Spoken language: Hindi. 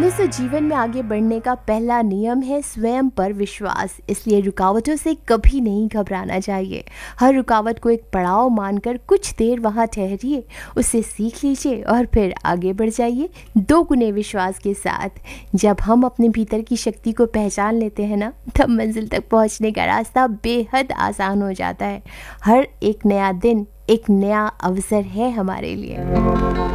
दोस्तों, जीवन में आगे बढ़ने का पहला नियम है स्वयं पर विश्वास। इसलिए रुकावटों से कभी नहीं घबराना चाहिए। हर रुकावट को एक पड़ाव मानकर कुछ देर वहां ठहरिए, उससे सीख लीजिए और फिर आगे बढ़ जाइए दो गुने विश्वास के साथ। जब हम अपने भीतर की शक्ति को पहचान लेते हैं ना, तब मंजिल तक पहुंचने का रास्ता बेहद आसान हो जाता है। हर एक नया दिन एक नया अवसर है हमारे लिए।